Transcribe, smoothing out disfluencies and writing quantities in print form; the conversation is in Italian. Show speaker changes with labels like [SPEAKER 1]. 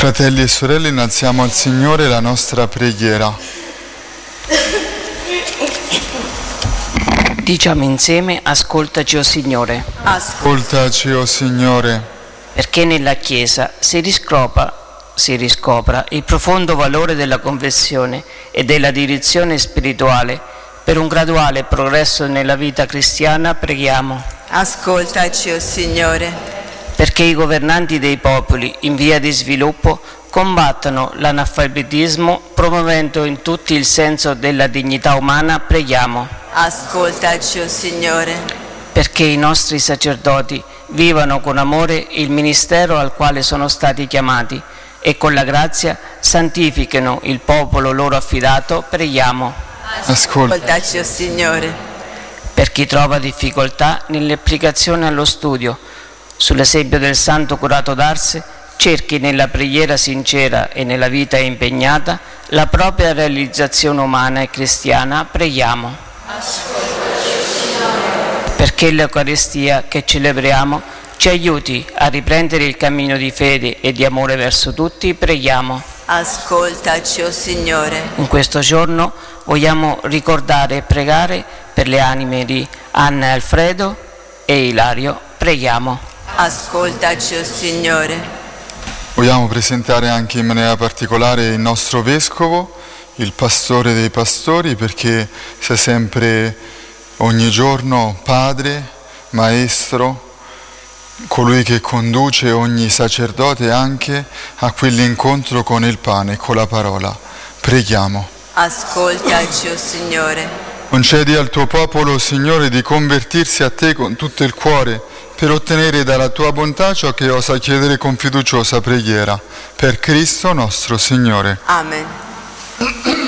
[SPEAKER 1] Fratelli e sorelle, innalziamo al Signore la nostra preghiera.
[SPEAKER 2] Diciamo insieme: ascoltaci, o Signore.
[SPEAKER 1] Ascoltaci, o Signore.
[SPEAKER 2] Perché nella Chiesa si riscopra il profondo valore della confessione e della direzione spirituale. Per un graduale progresso nella vita cristiana preghiamo.
[SPEAKER 3] Ascoltaci, o Signore.
[SPEAKER 2] Perché i governanti dei popoli in via di sviluppo combattano l'analfabetismo, promuovendo in tutti il senso della dignità umana, preghiamo.
[SPEAKER 3] Ascoltaci, o Signore.
[SPEAKER 2] Perché i nostri sacerdoti vivano con amore il ministero al quale sono stati chiamati e con la grazia santifichino il popolo loro affidato, preghiamo.
[SPEAKER 3] Ascoltaci, o Signore.
[SPEAKER 2] Per chi trova difficoltà nell'applicazione allo studio, sull'esempio del santo curato d'Ars, cerchi nella preghiera sincera e nella vita impegnata la propria realizzazione umana e cristiana, preghiamo. Perché l'Eucaristia che celebriamo ci aiuti a riprendere il cammino di fede e di amore verso tutti, preghiamo.
[SPEAKER 3] Ascoltaci, o Signore.
[SPEAKER 2] In questo giorno vogliamo ricordare e pregare per le anime di Anna e Alfredo e Ilario, preghiamo.
[SPEAKER 3] Ascoltaci, o Signore.
[SPEAKER 1] Vogliamo presentare anche in maniera particolare il nostro Vescovo, il Pastore dei Pastori, perché sei sempre, ogni giorno, Padre, Maestro, colui che conduce ogni sacerdote anche a quell'incontro con il pane e con la parola. Preghiamo.
[SPEAKER 3] Ascoltaci, o Signore.
[SPEAKER 1] Concedi al tuo popolo, Signore, di convertirsi a te con tutto il cuore, per ottenere dalla tua bontà ciò che osa chiedere con fiduciosa preghiera. Per Cristo nostro Signore.
[SPEAKER 3] Amen.